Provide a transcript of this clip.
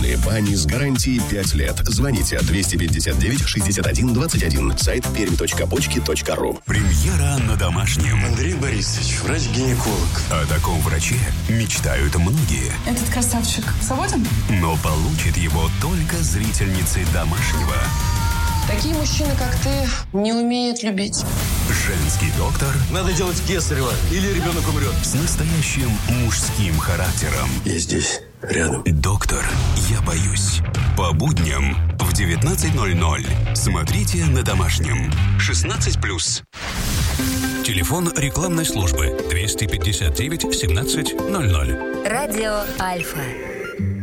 Горные бани с гарантией 5 лет. Звоните 259-61-21. Сайт perm.почки.ру. Премьера на домашнем. Андрей Борисович, врач-гинеколог. О таком враче мечтают многие. Этот красавчик свободен? Но получит его только зрительницы домашнего. Такие мужчины, как ты, не умеют любить. Женский доктор. Надо делать кесарево, или ребенок умрет. С настоящим мужским характером. Я здесь, рядом. Доктор, я боюсь. По будням в 19:00. Смотрите на домашнем. 16+. Телефон рекламной службы 259 17 00. Радио Альфа.